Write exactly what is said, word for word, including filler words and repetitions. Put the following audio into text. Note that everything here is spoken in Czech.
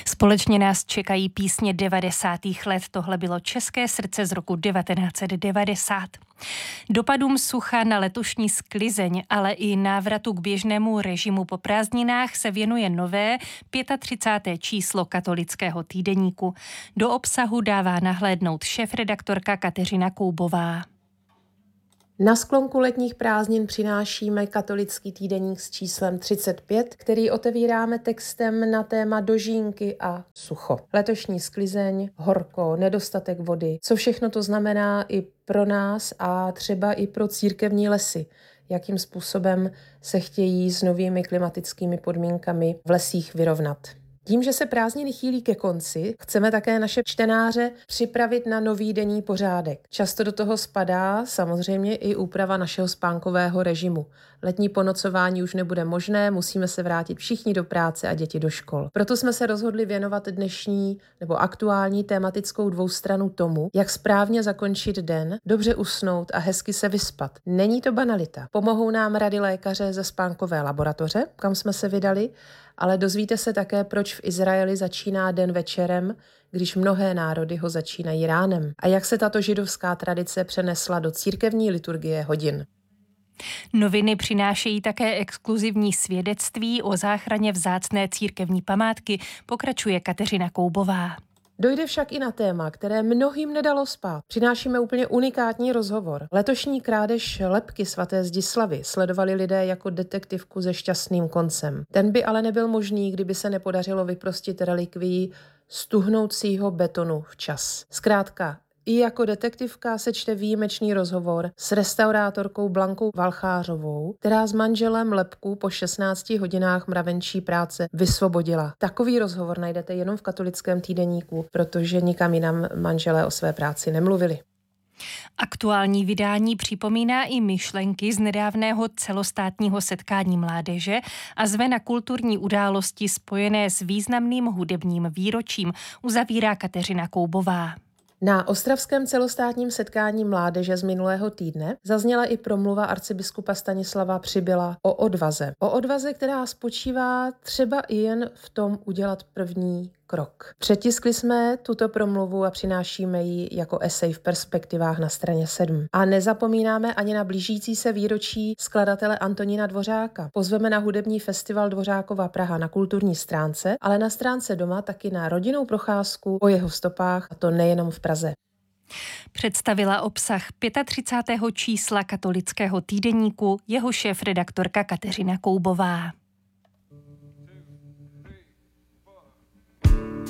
Společně nás čekají písně devadesátých let. Tohle bylo České srdce z roku devatenáct set devadesát. Dopadům sucha na letošní sklizeň, ale i návratu k běžnému režimu po prázdninách se věnuje nové třicáté páté číslo Katolického týdeníku. Do obsahu dává nahlédnout šéfredaktorka Kateřina Koubová. Na sklonku letních prázdnin přinášíme Katolický týdeník s číslem třicet pět, který otevíráme textem na téma dožínky a sucho. Letošní sklizeň, horko, nedostatek vody, co všechno to znamená i pro nás a třeba i pro církevní lesy. Jakým způsobem se chtějí s novými klimatickými podmínkami v lesích vyrovnat. Tím, že se prázdniny chýlí ke konci, chceme také naše čtenáře připravit na nový denní pořádek. Často do toho spadá samozřejmě i úprava našeho spánkového režimu. Letní ponocování už nebude možné, musíme se vrátit všichni do práce a děti do škol. Proto jsme se rozhodli věnovat dnešní nebo aktuální tematickou dvoustranu tomu, jak správně zakončit den, dobře usnout a hezky se vyspat. Není to banalita. Pomohou nám rady lékaře ze spánkové laboratoře, kam jsme se vydali, ale dozvíte se také, proč v Izraeli začíná den večerem, když mnohé národy ho začínají ránem. A jak se tato židovská tradice přenesla do církevní liturgie hodin. Noviny přinášejí také exkluzivní svědectví o záchraně vzácné církevní památky, pokračuje Kateřina Koubová. Dojde však i na téma, které mnohým nedalo spát. Přinášíme úplně unikátní rozhovor. Letošní krádež lebky svaté Zdislavy sledovali lidé jako detektivku se šťastným koncem. Ten by ale nebyl možný, kdyby se nepodařilo vyprostit relikvií z tuhnoucího betonu včas. Zkrátka, i jako detektivka se čte výjimečný rozhovor s restaurátorkou Blankou Valchářovou, která s manželem lebku po šestnácti hodinách mravenčí práce vysvobodila. Takový rozhovor najdete jenom v Katolickém týdeníku, protože nikam jinam manželé o své práci nemluvili. Aktuální vydání připomíná i myšlenky z nedávného celostátního setkání mládeže a zve na kulturní události spojené s významným hudebním výročím, uzavírá Kateřina Koubová. Na ostravském celostátním setkání mládeže z minulého týdne zazněla i promluva arcibiskupa Stanislava Přibyla o odvaze. O odvaze, která spočívá třeba i jen v tom udělat první krok. Přetiskli jsme tuto promluvu a přinášíme ji jako esej v perspektivách na straně sedm. A nezapomínáme ani na blížící se výročí skladatele Antonína Dvořáka. Pozveme na hudební festival Dvořákova Praha na kulturní stránce, ale na stránce doma taky na rodinnou procházku po jeho stopách, a to nejenom v Praze. Představila obsah třicátého pátého čísla Katolického týdeníku jeho šéfredaktorka Kateřina Koubová.